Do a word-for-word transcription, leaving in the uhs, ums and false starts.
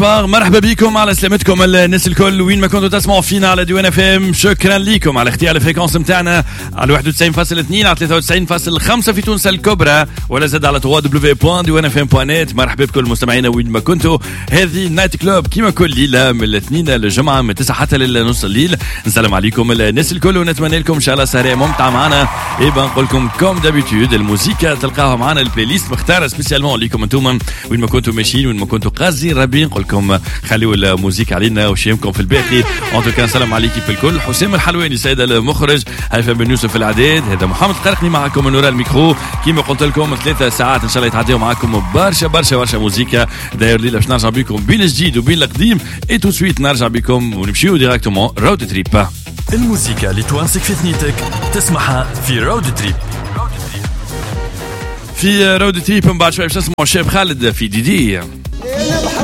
بار. مرحبا بكم على سلامتكم الناس الكل وين ما كنتوا تسمعوا فينا على ديوان اف ام. شكرا لكم على اختيار الفريكونس متاعنا على واحد وتسعين فاصلة اثنين على ثلاثة وتسعين فاصلة خمسة في تونس الكبرى ولا زاد على دبليو دبليو دوت ديوان اف ام دوت نت. مرحبا بكل مستمعينا وين ما كنتوا. هذه نايت كلوب كيما كل ليله من الاثنين للجمعه من تسعة حتى لنص الليل. نسلم عليكم الناس الكل ونتمنى لكم ان شاء الله سهره ممتعه معنا. اي بنقول لكم كوم دابيتود الموسيقى تلقاها معنا البلاي ليست مختاره سبيسيالمون ليكم انتم وين ما كنتوا ماشيين وين ما كنتوا قازين ربي نقول لكم خليوا الموسيقى علينا وشيمكم في الباقي. ان توكا نسلم على ليكيب الكل. حسام الحلواني سيد المخرج، هيفا بن يوسف الاعداد، هذا محمد قرقني معكم من وراء الميكرو. كيما قلت لكم ثلاثة ساعات ان شاء الله يتعداو معكم برشا برشا برشا موسيقى. داير ليله باش نرجع بكم بين الجديد وبين القديم اي تو سويت نرجع بكم ونمشيو ديريكتومون رود تريب. الموسيقى اللي توانسك في ثنيتك تسمعها في رود تريب. في رود تريب من بعد شوي باش نسمعوا الشاب خالد في ديدي.